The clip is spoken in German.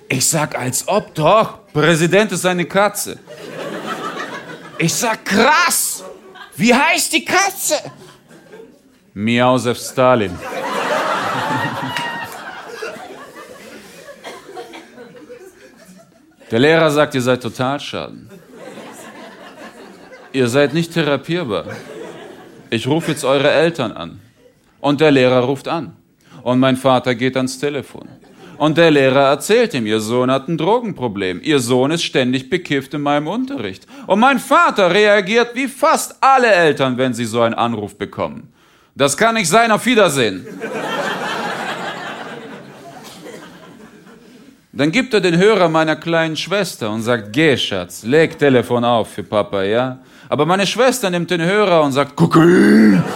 Ich sag, als ob doch. Präsident ist eine Katze. Ich sag, krass. Wie heißt die Katze? Miausef Stalin. Der Lehrer sagt, ihr seid Totalschaden. Ihr seid nicht therapierbar. Ich rufe jetzt eure Eltern an. Und der Lehrer ruft an. Und mein Vater geht ans Telefon. Und der Lehrer erzählt ihm, ihr Sohn hat ein Drogenproblem. Ihr Sohn ist ständig bekifft in meinem Unterricht. Und mein Vater reagiert wie fast alle Eltern, wenn sie so einen Anruf bekommen. Das kann nicht sein, auf Wiedersehen. Dann gibt er den Hörer meiner kleinen Schwester und sagt, geh, Schatz, leg Telefon auf für Papa, ja? Aber meine Schwester nimmt den Hörer und sagt, Kokain.